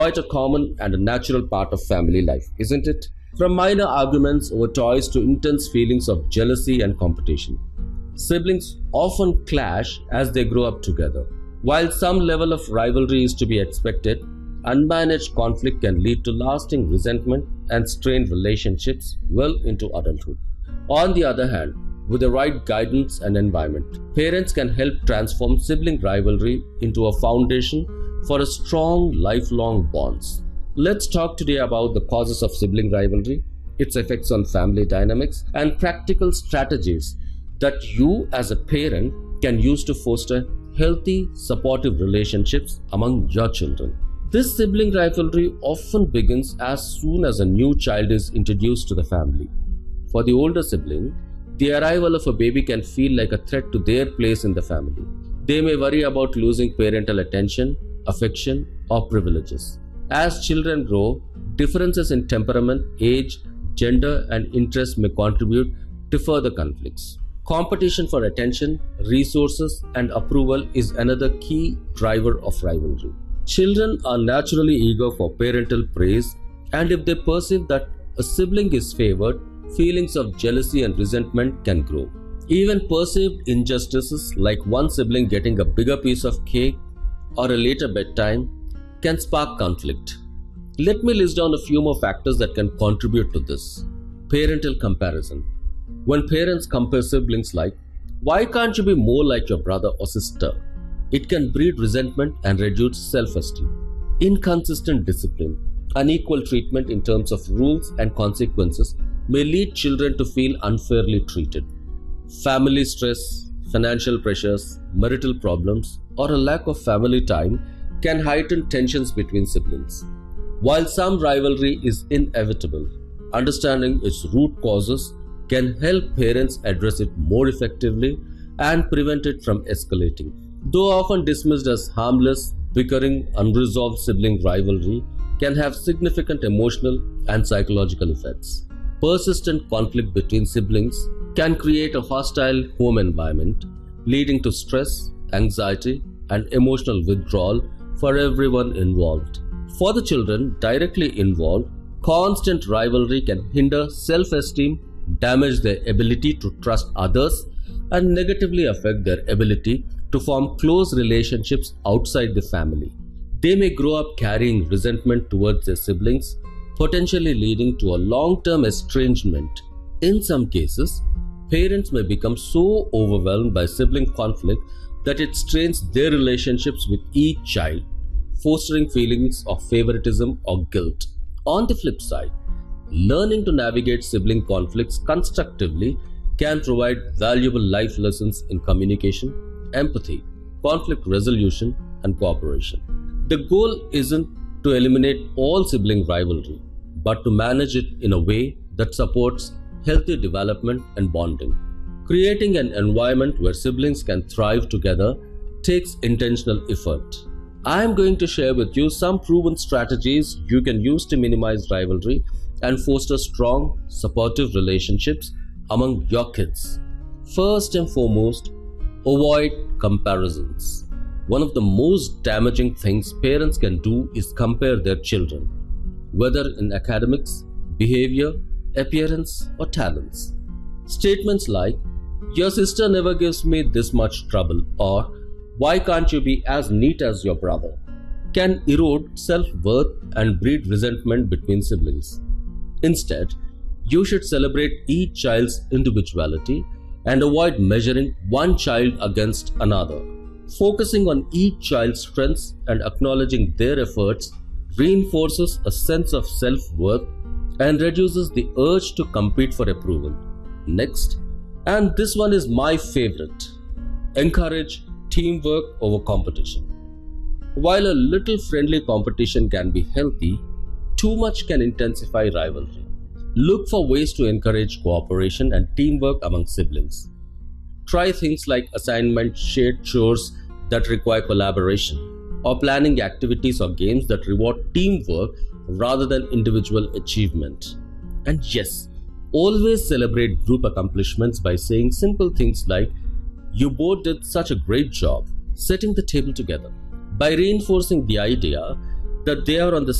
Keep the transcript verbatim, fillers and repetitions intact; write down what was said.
quite a common and a natural part of family life, isn't it? From minor arguments over toys to intense feelings of jealousy and competition. Siblings often clash as they grow up together. While some level of rivalry is to be expected, unmanaged conflict can lead to lasting resentment and strained relationships well into adulthood. On the other hand, with the right guidance and environment, parents can help transform sibling rivalry into a foundation for a strong lifelong bonds. Let's talk today about the causes of sibling rivalry, its effects on family dynamics, and practical strategies that you as a parent can use to foster healthy, supportive relationships among your children. This sibling rivalry often begins as soon as a new child is introduced to the family. For the older sibling, the arrival of a baby can feel like a threat to their place in the family. They may worry about losing parental attention, affection, or privileges. As children grow, differences in temperament, age, gender, and interest may contribute to further conflicts. Competition for attention, resources, and approval is another key driver of rivalry. Children are naturally eager for parental praise, and if they perceive that a sibling is favored, feelings of jealousy and resentment can grow. Even perceived injustices like one sibling getting a bigger piece of cake or a later bedtime can spark conflict. Let me list down a few more factors that can contribute to this. Parental comparison. When parents compare siblings like, "Why can't you be more like your brother or sister?" it can breed resentment and reduce self-esteem. Inconsistent discipline, unequal treatment in terms of rules and consequences may lead children to feel unfairly treated. Family stress, financial pressures, marital problems, or a lack of family time can heighten tensions between siblings. While some rivalry is inevitable, understanding its root causes can help parents address it more effectively and prevent it from escalating. Though often dismissed as harmless, bickering, unresolved sibling rivalry can have significant emotional and psychological effects. Persistent conflict between siblings can create a hostile home environment, leading to stress, anxiety, and emotional withdrawal for everyone involved. For the children directly involved, constant rivalry can hinder self-esteem, damage their ability to trust others, and negatively affect their ability to form close relationships outside the family. They may grow up carrying resentment towards their siblings, potentially leading to a long-term estrangement. In some cases, parents may become so overwhelmed by sibling conflict that it strains their relationships with each child, fostering feelings of favoritism or guilt. On the flip side, learning to navigate sibling conflicts constructively can provide valuable life lessons in communication, empathy, conflict resolution, and cooperation. The goal isn't to eliminate all sibling rivalry, but to manage it in a way that supports healthy development and bonding. Creating an environment where siblings can thrive together takes intentional effort. I am going to share with you some proven strategies you can use to minimize rivalry and foster strong, supportive relationships among your kids. First and foremost, avoid comparisons. One of the most damaging things parents can do is compare their children, whether in academics, behavior, appearance, or talents. Statements like, "Your sister never gives me this much trouble," or "Why can't you be as neat as your brother?" can erode self-worth and breed resentment between siblings. Instead, you should celebrate each child's individuality and avoid measuring one child against another. Focusing on each child's strengths and acknowledging their efforts reinforces a sense of self-worth and reduces the urge to compete for approval. Next, and this one is my favorite, encourage teamwork over competition. While a little friendly competition can be healthy, too much can intensify rivalry. Look for ways to encourage cooperation and teamwork among siblings. Try things like assignment, shared chores that require collaboration, or planning activities or games that reward teamwork rather than individual achievement. And yes, always celebrate group accomplishments by saying simple things like, "You both did such a great job setting the table together." By reinforcing the idea that they are on the